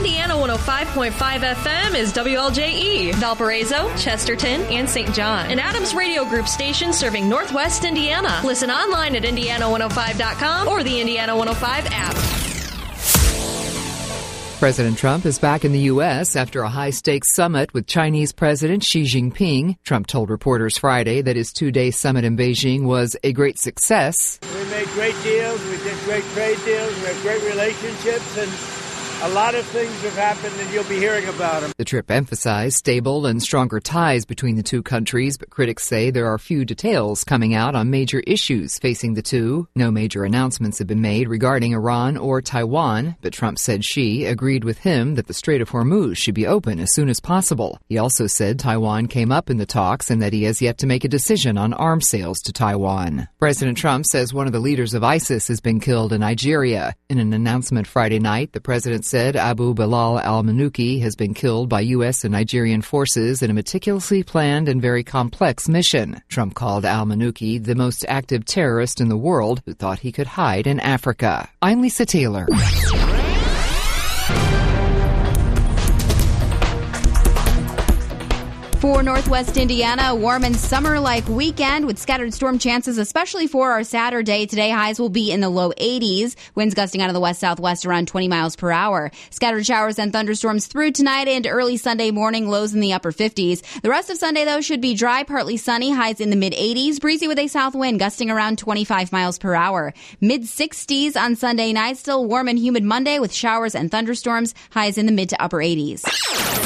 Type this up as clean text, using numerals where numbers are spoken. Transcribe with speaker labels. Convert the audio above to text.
Speaker 1: Indiana 105.5 FM is WLJE, Valparaiso, Chesterton, and St. John. An Adams Radio Group station serving Northwest Indiana. Listen online at Indiana105.com or the Indiana 105 app.
Speaker 2: President Trump is back in the U.S. after a high-stakes summit with Chinese President Xi Jinping. Trump told reporters Friday that his two-day summit in Beijing was a great success.
Speaker 3: We made great deals, we did great trade deals, we had great relationships, and a lot of things have happened and you'll be hearing about them.
Speaker 2: The trip emphasized stable and stronger ties between the two countries, but critics say there are few details coming out on major issues facing the two. No major announcements have been made regarding Iran or Taiwan, but Trump said Xi agreed with him that the Strait of Hormuz should be open as soon as possible. He also said Taiwan came up in the talks and that he has yet to make a decision on arms sales to Taiwan. President Trump says one of the leaders of ISIS has been killed in Nigeria. In an announcement Friday night, the president said Abu Bilal al-Manuki has been killed by U.S. and Nigerian forces in a meticulously planned and very complex mission. Trump called al-Manuki the most active terrorist in the world who thought he could hide in Africa. I'm Lisa Taylor.
Speaker 4: For Northwest Indiana, a warm and summer-like weekend with scattered storm chances, especially for our Saturday. Today, highs will be in the low 80s. Winds gusting out of the west-southwest around 20 miles per hour. Scattered showers and thunderstorms through tonight and early Sunday morning, lows in the upper 50s. The rest of Sunday, though, should be dry, partly sunny, highs in the mid-80s. Breezy with a south wind gusting around 25 miles per hour. Mid-60s on Sunday night. Still warm and humid Monday with showers and thunderstorms. Highs in the mid to upper 80s.